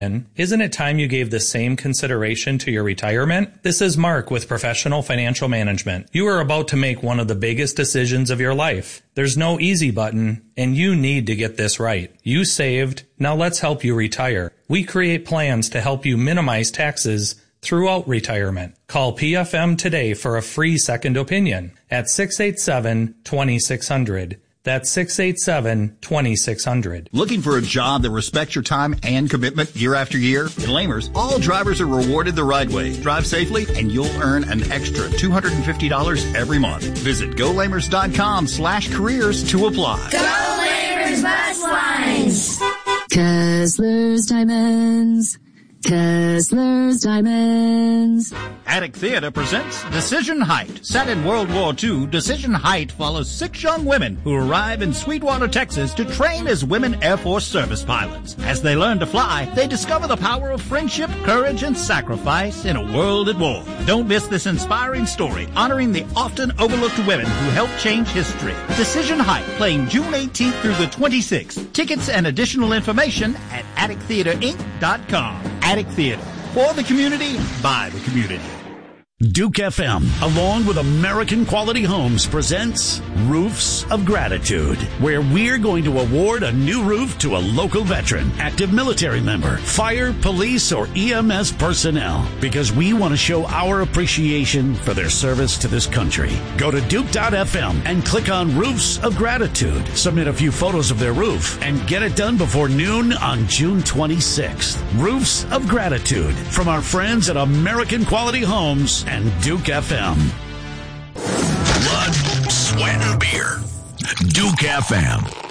Isn't it time you gave the same consideration to your retirement? This is Mark with Professional Financial Management. You are about to make one of the biggest decisions of your life. There's no easy button, and you need to get this right. You saved, now let's help you retire. We create plans to help you minimize taxes throughout retirement. Call PFM today for a free second opinion at 687-2600. That's 687-2600. Looking for a job that respects your time and commitment year after year? At Lamers, all drivers are rewarded the right way. Drive safely, and you'll earn an extra $250 every month. Visit GoLamers.com/careers to apply. Go Lamers Bus Lines! Kessler's Diamonds. Kessler's Diamonds. Attic Theater presents Decision Height. Set in World War II, Decision Height follows 6 young women who arrive in Sweetwater, Texas to train as women Air Force service pilots. As they learn to fly, they discover the power of friendship, courage, and sacrifice in a world at war. Don't miss this inspiring story honoring the often overlooked women who helped change history. Decision Height, playing June 18th through the 26th. Tickets and additional information at attictheaterinc.com. Attic Theater. For the community, by the community. Duke FM, along with American Quality Homes, presents Roofs of Gratitude, where we're going to award a new roof to a local veteran, active military member, fire, police, or EMS personnel, because we want to show our appreciation for their service to this country. Go to Duke.fm and click on Roofs of Gratitude. Submit a few photos of their roof and get it done before noon on June 26th. Roofs of Gratitude from our friends at American Quality Homes and Duke FM. Blood, sweat, and beer. Duke FM.